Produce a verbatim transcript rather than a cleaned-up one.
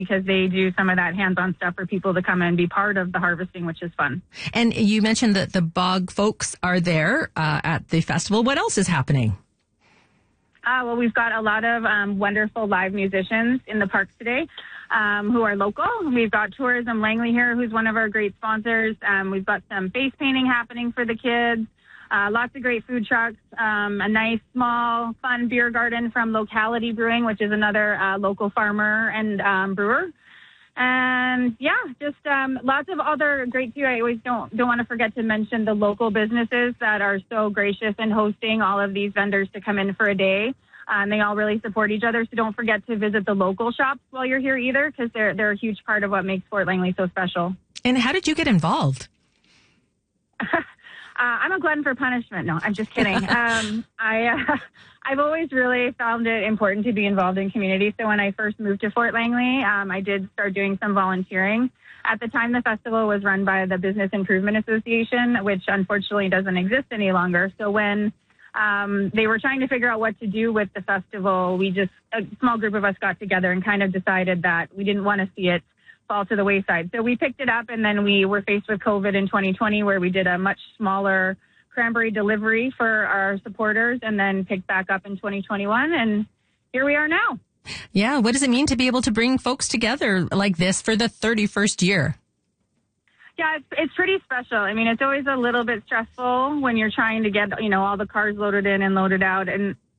because they do some of that hands-on stuff for people to come and be part of the harvesting, which is fun. And you mentioned that the Bog folks are there uh, at the festival. What else is happening? Uh, well, we've got a lot of um, wonderful live musicians in the parks today um, who are local. We've got Tourism Langley here, who's one of our great sponsors. Um, we've got some face painting happening for the kids, uh, lots of great food trucks, um, a nice, small, fun beer garden from Locality Brewing, which is another uh, local farmer and um, brewer. And yeah, just um, lots of other great too. I always don't don't want to forget to mention the local businesses that are so gracious in hosting all of these vendors to come in for a day. Um, they all really support each other. So don't forget to visit the local shops while you're here either, because they're they're a huge part of what makes Fort Langley so special. And how did you get involved? uh, I'm a glutton for punishment. No, I'm just kidding. um, I. Uh, I've always really found it important to be involved in community. So when I first moved to Fort Langley, um, I did start doing some volunteering. At the time, the festival was run by the Business Improvement Association, which unfortunately doesn't exist any longer. So when um, they were trying to figure out what to do with the festival, we just, a small group of us got together and kind of decided that we didn't want to see it fall to the wayside. So we picked it up, and then we were faced with COVID in twenty twenty, where we did a much smaller cranberry delivery for our supporters, and then picked back up in twenty twenty-one, and here we are now. Yeah, what does it mean to be able to bring folks together like this for the thirty-first year? Yeah, it's, it's pretty special. I mean, it's always a little bit stressful when you're trying to get, you know, all the cars loaded in and loaded out, and